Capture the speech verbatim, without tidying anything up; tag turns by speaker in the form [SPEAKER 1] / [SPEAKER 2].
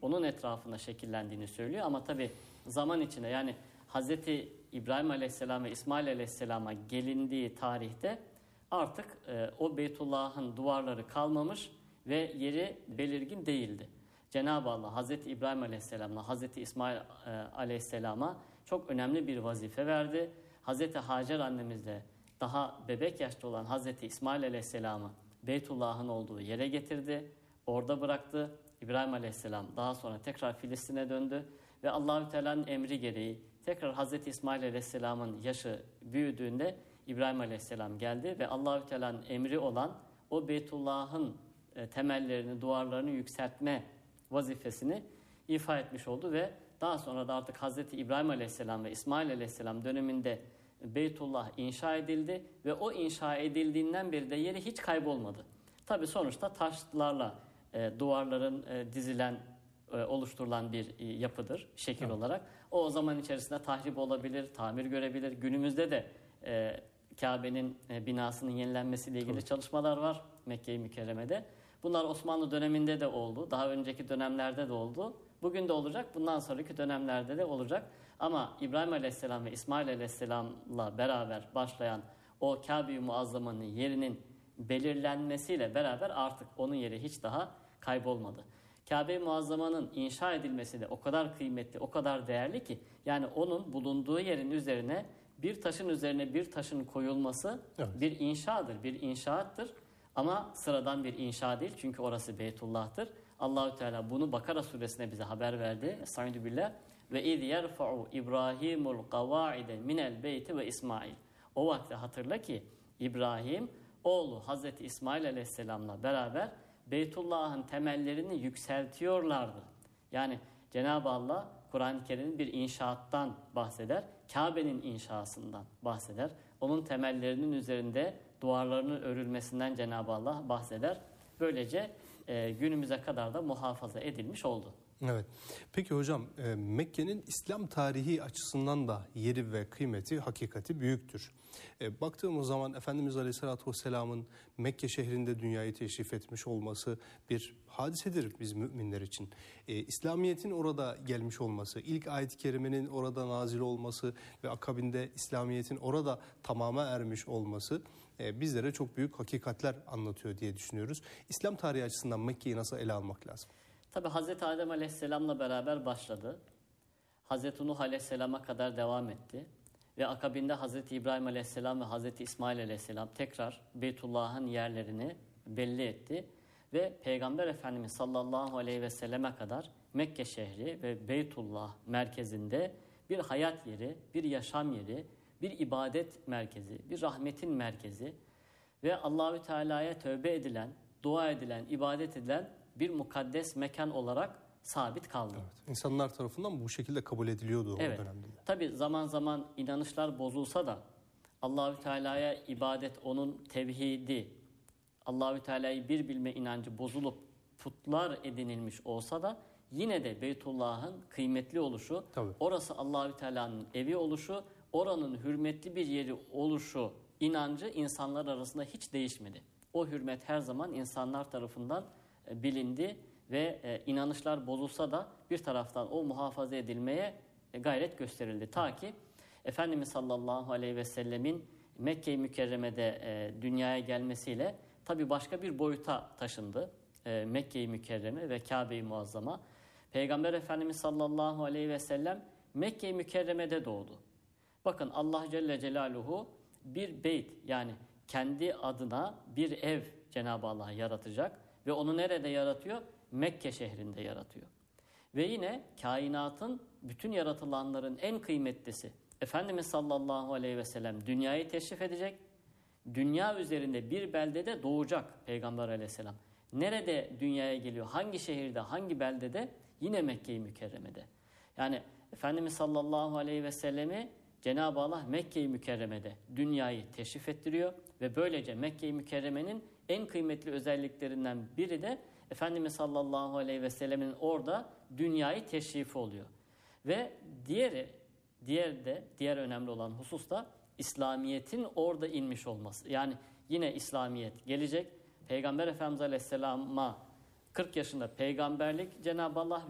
[SPEAKER 1] onun etrafında şekillendiğini söylüyor. Ama tabi zaman içinde, yani Hazreti İbrahim Aleyhisselam ve İsmail Aleyhisselam'a gelindiği tarihte artık e, o Beytullah'ın duvarları kalmamış ve yeri belirgin değildi. Cenab-ı Allah Hazreti İbrahim Aleyhisselam'la Hazreti İsmail e, Aleyhisselam'a çok önemli bir vazife verdi. Hazreti Hacer annemizle daha bebek yaşta olan Hazreti İsmail Aleyhisselam'ı Beytullah'ın olduğu yere getirdi. Orada bıraktı. İbrahim Aleyhisselam daha sonra tekrar Filistin'e döndü ve Allahü Teala'nın emri gereği tekrar Hazreti İsmail Aleyhisselam'ın yaşı büyüdüğünde İbrahim Aleyhisselam geldi ve Allahü Teala'nın emri olan o Beytullah'ın e, temellerini, duvarlarını yükseltme vazifesini ifa etmiş oldu ve daha sonra da artık Hazreti İbrahim Aleyhisselam ve İsmail Aleyhisselam döneminde Beytullah inşa edildi ve o inşa edildiğinden beri de yeri hiç kaybolmadı. Tabi sonuçta taşlarla e, duvarların e, dizilen, e, oluşturulan bir e, yapıdır şekil evet. olarak. O, o zaman içerisinde tahrip olabilir, tamir görebilir. Günümüzde de e, Kabe'nin e, binasının yenilenmesiyle ilgili evet. çalışmalar var Mekke-i Mükerreme'de. Bunlar Osmanlı döneminde de oldu, daha önceki dönemlerde de oldu. Bugün de olacak, bundan sonraki dönemlerde de olacak. Ama İbrahim Aleyhisselam ve İsmail Aleyhisselam'la beraber başlayan o Kabe-i Muazzama'nın yerinin belirlenmesiyle beraber artık onun yeri hiç daha kaybolmadı. Kabe-i Muazzama'nın inşa edilmesi de o kadar kıymetli, o kadar değerli ki, yani onun bulunduğu yerin üzerine bir taşın üzerine bir taşın koyulması evet. bir inşadır, bir inşaattır. Ama sıradan bir inşa değil, çünkü orası Beytullah'tır. Allahü Teala bunu Bakara suresine bize haber verdi. Estaizu billah. Ve iz yerfa'u İbrahimul kavaide minel beyti ve İsmail. O vakti hatırla ki İbrahim oğlu Hazreti İsmail Aleyhisselam'la beraber Beytullah'ın temellerini yükseltiyorlardı. Yani Cenab-ı Allah Kur'an-ı Kerim'in bir inşaattan bahseder. Kabe'nin inşasından bahseder. Onun temellerinin üzerinde duvarlarının örülmesinden Cenab-ı Allah bahseder. Böylece e, günümüze kadar da muhafaza edilmiş oldu.
[SPEAKER 2] Evet. Peki hocam, e, Mekke'nin İslam tarihi açısından da yeri ve kıymeti, hakikati büyüktür. E, baktığımız zaman Efendimiz Aleyhisselatü Vesselam'ın Mekke şehrinde dünyayı teşrif etmiş olması bir hadisedir biz müminler için. E, İslamiyet'in orada gelmiş olması, ilk ayet-i kerimenin orada nazil olması ve akabinde İslamiyet'in orada tamama ermiş olması e, bizlere çok büyük hakikatler anlatıyor diye düşünüyoruz. İslam tarihi açısından Mekke'yi nasıl ele almak lazım?
[SPEAKER 1] Tabi Hazreti Adem Aleyhisselam'la beraber başladı. Hazreti Nuh Aleyhisselam'a kadar devam etti. Ve akabinde Hazreti İbrahim Aleyhisselam ve Hazreti İsmail Aleyhisselam tekrar Beytullah'ın yerlerini belli etti. Ve Peygamber Efendimiz sallallahu aleyhi ve selleme kadar Mekke şehri ve Beytullah merkezinde bir hayat yeri, bir yaşam yeri, bir ibadet merkezi, bir rahmetin merkezi ve Allahü Teala'ya tövbe edilen, dua edilen, ibadet edilen bir mukaddes mekan olarak sabit kaldı.
[SPEAKER 2] Evet. İnsanlar tarafından bu şekilde kabul ediliyordu
[SPEAKER 1] evet.
[SPEAKER 2] o dönemde.
[SPEAKER 1] Tabi zaman zaman inanışlar bozulsa da Allahü Teala'ya ibadet, onun tevhidi, Allahü Teala'yı bir bilme inancı bozulup putlar edinilmiş olsa da yine de Beytullah'ın kıymetli oluşu, tabii. orası Allahü Teala'nın evi oluşu, oranın hürmetli bir yeri oluşu inancı insanlar arasında hiç değişmedi. O hürmet her zaman insanlar tarafından bilindi ve e, inanışlar bozulsa da bir taraftan o muhafaza edilmeye e, gayret gösterildi. Ta ki Efendimiz sallallahu aleyhi ve sellemin Mekke-i Mükerreme'de e, dünyaya gelmesiyle tabi başka bir boyuta taşındı e, Mekke-i Mükerreme ve Kabe-i Muazzama. Peygamber Efendimiz sallallahu aleyhi ve sellem Mekke-i Mükerreme'de doğdu. Bakın Allah Celle Celaluhu bir beyt, yani kendi adına bir ev Cenab-ı Allah yaratacak. Ve onu nerede yaratıyor? Mekke şehrinde yaratıyor. Ve yine kainatın bütün yaratılanların en kıymetlisi Efendimiz sallallahu aleyhi ve sellem dünyayı teşrif edecek. Dünya üzerinde bir beldede doğacak Peygamber aleyhisselam. Nerede dünyaya geliyor? Hangi şehirde, hangi beldede? Yine Mekke-i Mükerreme'de. Yani Efendimiz sallallahu aleyhi ve sellemi Cenab-ı Allah Mekke-i Mükerreme'de dünyayı teşrif ettiriyor ve böylece Mekke-i Mükerreme'nin en kıymetli özelliklerinden biri de Efendimiz sallallahu aleyhi ve sellemin orada dünyayı teşrifi oluyor. Ve diğeri, diğer de diğer önemli olan husus da İslamiyet'in orada inmiş olması. Yani yine İslamiyet gelecek. Peygamber Efendimiz aleyhisselama kırk yaşında peygamberlik Cenab-ı Allah